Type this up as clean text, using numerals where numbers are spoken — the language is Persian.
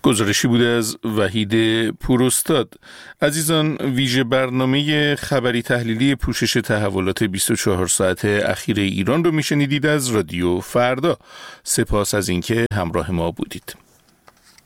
گزارشی بوده از وحید پوراستاد. عزیزان، ویژه برنامه خبری تحلیلی پوشش تحولات 24 ساعت اخیر ایران رو میشنیدید از رادیو فردا. سپاس از اینکه همراه ما بودید.